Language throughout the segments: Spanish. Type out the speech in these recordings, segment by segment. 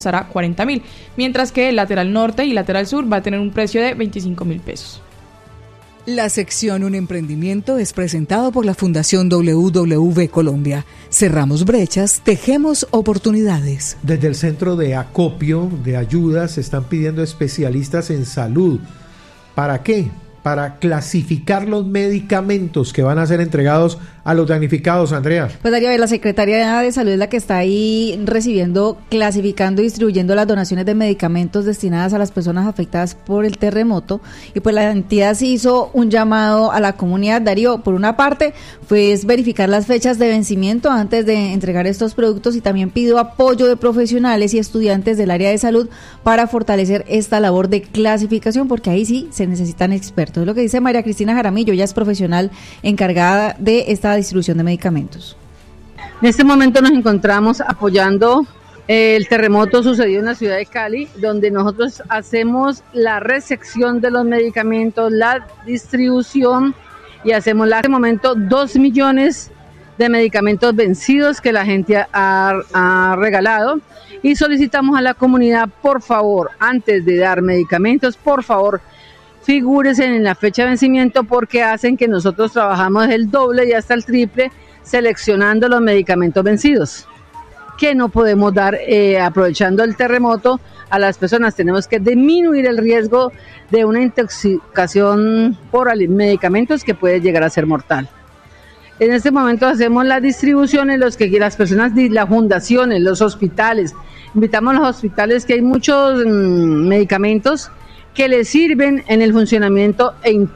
a 40.000, mientras que el lateral norte y lateral sur va a tener un precio de 25.000 pesos. La sección Un Emprendimiento es presentado por la Fundación WW Colombia. Cerramos brechas, tejemos oportunidades. Desde el Centro de Acopio de Ayuda se están pidiendo especialistas en salud. ¿Para qué? Para clasificar los medicamentos que van a ser entregados a los damnificados, Andrea. Pues Darío, la Secretaría de Salud es la que está ahí recibiendo, clasificando y distribuyendo las donaciones de medicamentos destinadas a las personas afectadas por el terremoto, y pues la entidad sí hizo un llamado a la comunidad. Darío, por una parte, pues verificar las fechas de vencimiento antes de entregar estos productos, y también pidió apoyo de profesionales y estudiantes del área de salud para fortalecer esta labor de clasificación, porque ahí sí se necesitan expertos. Es lo que dice María Cristina Jaramillo, ella es profesional encargada de esta distribución de medicamentos. En este momento nos encontramos apoyando el terremoto sucedido en la ciudad de Cali, donde nosotros hacemos la recepción de los medicamentos, la distribución, y hacemos en este momento 2 millones de medicamentos vencidos que la gente ha regalado, y solicitamos a la comunidad, por favor, antes de dar medicamentos, por favor, figúrense en la fecha de vencimiento, porque hacen que nosotros trabajamos el doble y hasta el triple seleccionando los medicamentos vencidos, que no podemos dar aprovechando el terremoto a las personas. Tenemos que disminuir el riesgo de una intoxicación por medicamentos que puede llegar a ser mortal. En este momento hacemos las distribuciones, las personas, las fundaciones, los hospitales. Invitamos a los hospitales, que hay muchos medicamentos que le sirven en el funcionamiento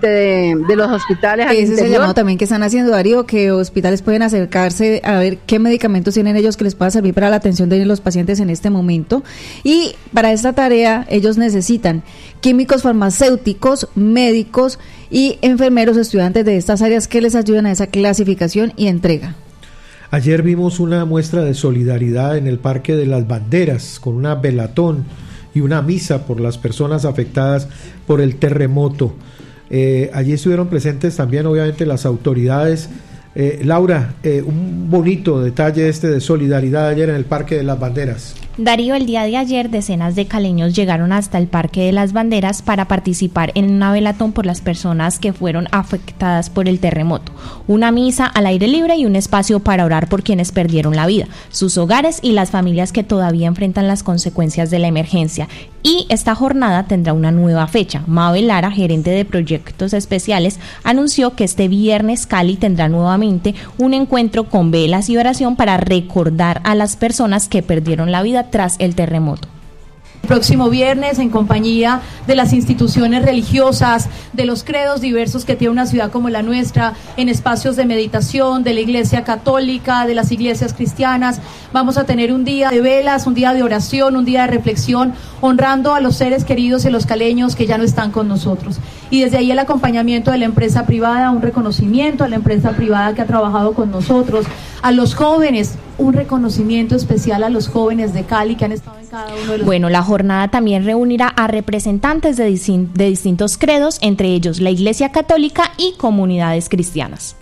de los hospitales. Ese es el llamado también que están haciendo, Darío, que hospitales pueden acercarse a ver qué medicamentos tienen ellos que les pueda servir para la atención de los pacientes en este momento. Y para esta tarea ellos necesitan químicos farmacéuticos, médicos y enfermeros, estudiantes de estas áreas que les ayuden a esa clasificación y entrega. Ayer vimos una muestra de solidaridad en el Parque de las Banderas con una velatón y una misa por las personas afectadas por el terremoto. Allí estuvieron presentes también, obviamente, las autoridades. Laura, un bonito detalle de solidaridad ayer en el Parque de las Banderas. Darío, el día de ayer decenas de caleños llegaron hasta el Parque de las Banderas para participar en una velatón por las personas que fueron afectadas por el terremoto, una misa al aire libre y un espacio para orar por quienes perdieron la vida, sus hogares y las familias que todavía enfrentan las consecuencias de la emergencia. Y esta jornada tendrá una nueva fecha. Mabel Lara, gerente de proyectos especiales, anunció que este viernes Cali tendrá nuevamente un encuentro con velas y oración para recordar a las personas que perdieron la vida tras el terremoto. El próximo viernes, en compañía de las instituciones religiosas, de los credos diversos que tiene una ciudad como la nuestra, en espacios de meditación, de la Iglesia Católica, de las iglesias cristianas, vamos a tener un día de velas, un día de oración, un día de reflexión, honrando a los seres queridos y los caleños que ya no están con nosotros. Y desde ahí el acompañamiento de la empresa privada, un reconocimiento a la empresa privada que ha trabajado con nosotros, a los jóvenes, un reconocimiento especial a los jóvenes de Cali que han estado en cada uno de los... Bueno, la jornada también reunirá a representantes de distintos credos, entre ellos la Iglesia Católica y comunidades cristianas.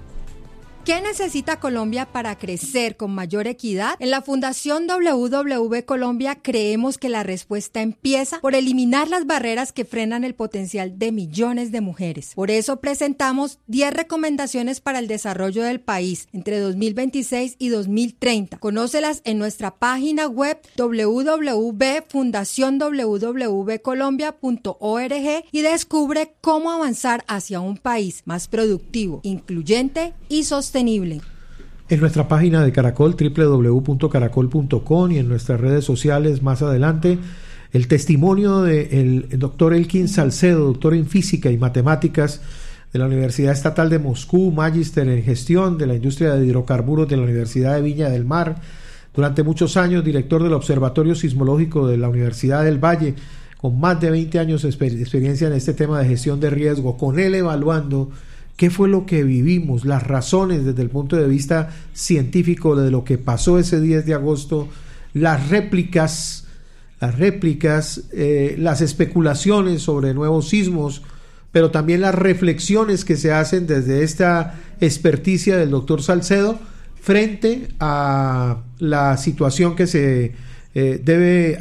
¿Qué necesita Colombia para crecer con mayor equidad? En la Fundación WW Colombia creemos que la respuesta empieza por eliminar las barreras que frenan el potencial de millones de mujeres. Por eso presentamos 10 recomendaciones para el desarrollo del país entre 2026 y 2030. Conócelas en nuestra página web www.fundacionwwcolombia.org y descubre cómo avanzar hacia un país más productivo, incluyente y sostenible. En nuestra página de Caracol, www.caracol.com, y en nuestras redes sociales más adelante, el testimonio del doctor Elkin Salcedo, doctor en física y matemáticas de la Universidad Estatal de Moscú, magíster en gestión de la industria de hidrocarburos de la Universidad de Viña del Mar, durante muchos años director del Observatorio Sismológico de la Universidad del Valle, con más de 20 años de experiencia en este tema de gestión de riesgo, con él evaluando qué fue lo que vivimos, las razones desde el punto de vista científico de lo que pasó ese 10 de agosto, las réplicas, las especulaciones sobre nuevos sismos, pero también las reflexiones que se hacen desde esta experticia del doctor Salcedo frente a la situación que se debe